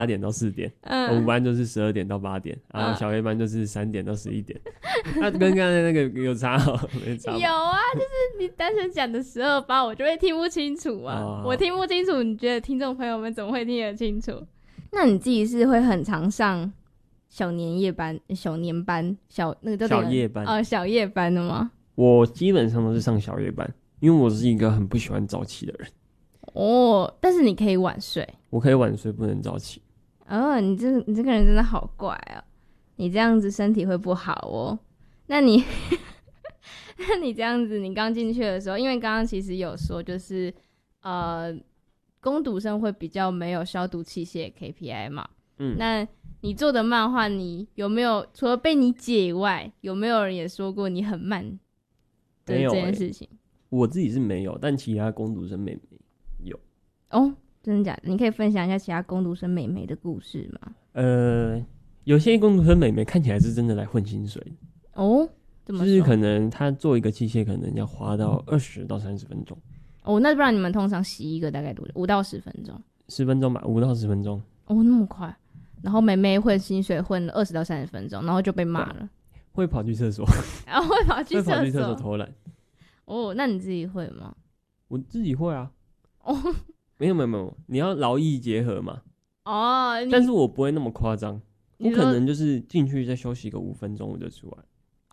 8点到4点，我们班就是12点到8点，然后小夜班就是3点到11点。那跟刚才那个有差没差？ 有啊，就是你单纯讲的12/8，我就会听不清楚啊。我听不清楚，你觉得听众朋友们怎么会听得清楚？那你自己是会很常上小年夜班、小年班、那个叫小夜班小夜班的吗？ 我基本上都是上小夜班，因为我是一个很不喜欢早起的人。 但是你可以晚睡。 我可以晚睡，不能早起。 你这个人真的好怪哦，你这样子身体会不好哦。那你那你这样子，你刚进去的时候，因为刚刚其实有说，就是工读生会比较没有消毒器械 KPI 嘛。那你做的漫画，你有没有除了被你姐以外，有没有人也说过你很慢的这件事情？ 我自己是没有，但其他工读生妹妹有。 真的假的？你可以分享一下其他工读生妹妹的故事吗？ 有些工读生妹妹看起来是真的来混薪水的。 怎么说？ 就是可能她做一个器械，可能要花到20到30分钟。 那不然你们通常洗一个大概多久？5到10分钟 ？10分钟吧，5到10分钟。 那么快？然后妹妹混薪水混了20到30分钟，然后就被骂了。 会跑去厕所。 会跑去厕所偷懒。 那你自己会吗？ 我自己会啊。没有，你要劳逸结合嘛。但是我不会那么夸张，我可能就是进去再休息个5分钟我就出来。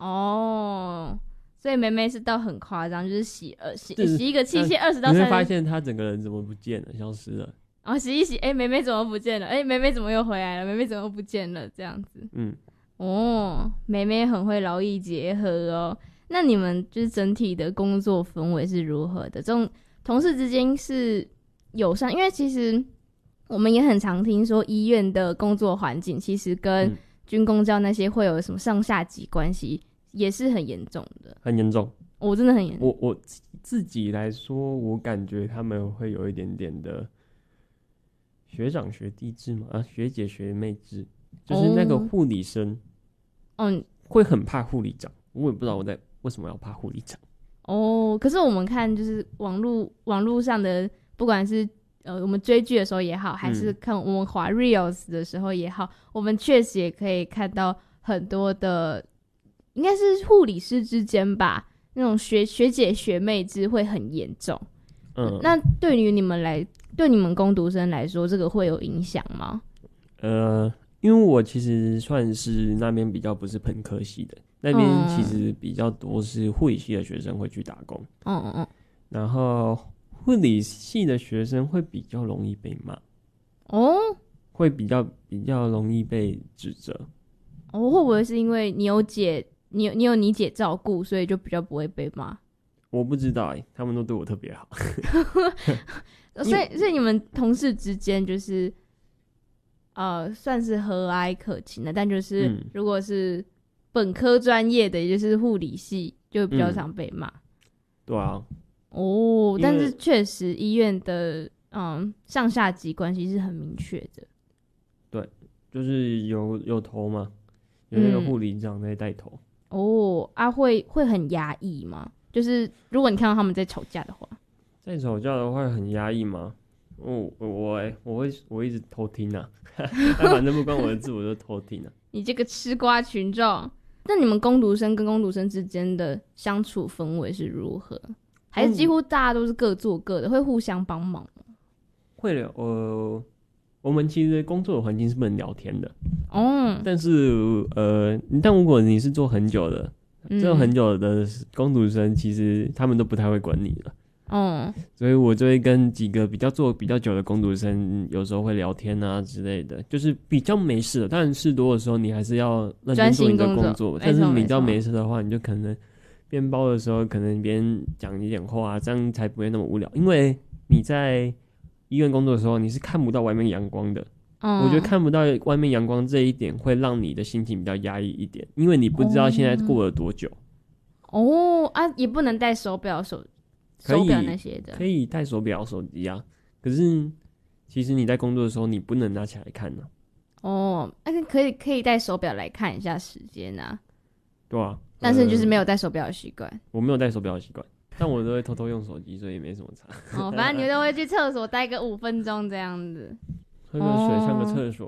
所以妹妹是到很夸张，就是洗一个器械20到30分钟， 你会发现她整个人怎么不见了，消失了。 洗一洗，妹妹怎么不见了？妹妹怎么又回来了？妹妹怎么不见了？这样子。妹妹很会劳逸结合哦。那你们就是整体的工作氛围是如何的？这种同事之间是友善？因为其实我们也很常听说医院的工作环境其实跟军公教那些会有什么上下级关系，也是很严重的。 很严重。 真的很严重。 我自己来说，我感觉他们会有一点点的学长学弟制嘛，学姐学妹制，就是那个护理生，会很怕护理长。我也不知道为什么要怕护理长。 可是我们看就是网络上的，不管是我们追剧的时候也好，还是看我们滑 reels 的时候也好，我们确实也可以看到很多的，应该是护理师之间吧，那种学姐学妹制会很严重。那对于你们工读生来说，这个会有影响吗？ 因为我其实算是那边比较不是本科系的，那边其实比较多是护理系的学生会去打工。然后护理系的学生会比较容易被骂。会比较容易被指责。 会不会是因为你有你姐照顾，所以就比较不会被骂？ 我不知道他们都对我特别好。 所以你们同事之间就是算是和蔼可亲的，但就是如果是本科专业的，也就是护理系，就比较常被骂。 对啊。 但是确实医院的上下级关系是很明确的。 对，就是有头嘛，有那个护理长在带头。 会很压抑吗？就是如果你看到他们在吵架的话。 在吵架的话很压抑吗？我一直偷听啊。反正不关我的事，我就偷听啊。 你这个吃瓜群众。那你们工读生跟工读生之间的相处氛围是如何？还是几乎大家都是各做各的，会互相帮忙吗？ 会的。我们其实工作的环境是不能聊天的。但是但如果你是做很久的，做很久的工读生，其实他们都不太会管你了。所以我就会跟几个做比较久的工读生，有时候会聊天啊之类的，就是比较没事的。当然事多的时候，你还是要认真做你的工作。但是比较没事的话，你就可能编包的时候，可能别人讲一点话，这样才不会那么无聊。因为你在医院工作的时候，你是看不到外面阳光的。我觉得看不到外面阳光这一点，会让你的心情比较压抑一点，因为你不知道现在过了多久。 也不能带手表手表那些的。 可以带手表手机啊，可是其实你在工作的时候你不能拿起来看啊。 可以带手表来看一下时间啊。 对啊。 但是就是没有带手表的习惯。 我没有带手表的习惯，但我都会偷偷用手机，所以也没什么差。 反正你都会去厕所待个5分钟这样子。 喝个水，上个厕所，